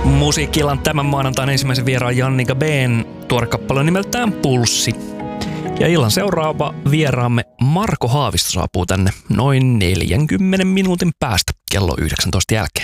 Musiikkiillan tämän maanantain ensimmäisen vieraan Jannika B:n tuore kappale nimeltään Pulssi. Ja illan seuraava vieraamme Marko Haavisto saapuu tänne noin 40 minuutin päästä kello 19 jälkeen.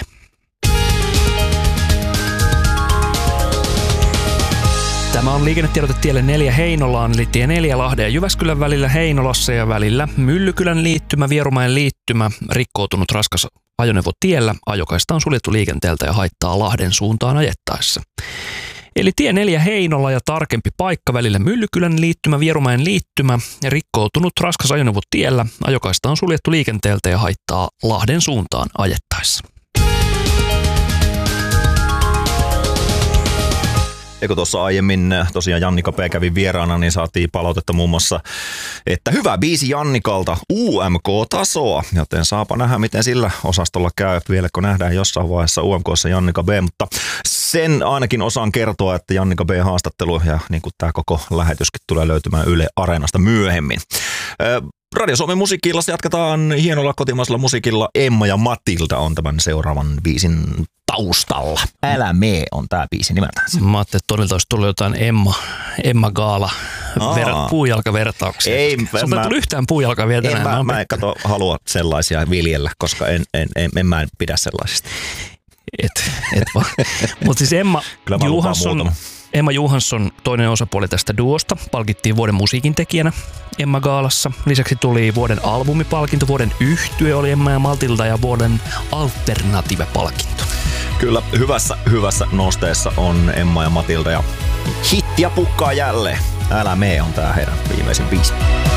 Tämä on liikennetiedote tielle 4 Heinolaan, eli tie 4 Lahden ja Jyväskylän välillä Heinolassa ja välillä Myllykylän liittymä, Vierumäen liittymä, rikkoutunut raskas ajoneuvo tiellä, ajokaista on suljettu liikenteeltä ja haittaa Lahden suuntaan ajettaessa. Eli tie 4 Heinola ja tarkempi paikka välillä Myllykylän liittymä, Vierumäen liittymä ja rikkoutunut raskas ajoneuvo tiellä, ajokaista on suljettu liikenteeltä ja haittaa Lahden suuntaan ajettaessa. Ja kun tuossa aiemmin tosiaan Jannika P. kävi vieraana, niin saatiin palautetta muun muassa, että hyvä biisi Jannikalta, UMK-tasoa. Joten saapa nähdä, miten sillä osastolla käy. Vieläkö nähdään jossain vaiheessa UMK:ssa Jannika B. Mutta sen ainakin osaan kertoa, että Jannika B. haastattelu ja niin kuin tämä koko lähetyskin tulee löytymään Yle Areenasta myöhemmin. Radio Suomen musiikkiillassa jatketaan hienolla kotimaisella musiikilla. Emma ja Matilda on tämän seuraavan biisin taustalla. Älä mee on tää biisi nimeltään. Mä ajattelin, että todella olisi tullut jotain Emma Gaala puujalkavertauksia. Sulta ei tullut yhtään puujalkaa vielä tänään. Mä en halua sellaisia viljellä, koska en pidä sellaisista. Et vaan. Mutta siis Emma Johansson, toinen osapuoli tästä duosta, palkittiin vuoden musiikintekijänä Emma Gaalassa. Lisäksi tuli vuoden albumipalkinto, vuoden yhtye oli Emma ja Matilda ja vuoden alternative-palkinto. Kyllä, hyvässä nosteessa on Emma ja Matilda ja hittiä pukkaa jälleen. Älä mee on tää heidän viimeisin biisi.